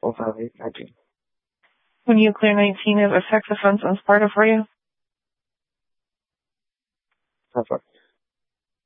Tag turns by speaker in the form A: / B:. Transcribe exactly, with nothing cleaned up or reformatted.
A: four five eight nineteen.
B: When you clear nineteen, is a sex offense in Sparta for you?
A: That's right.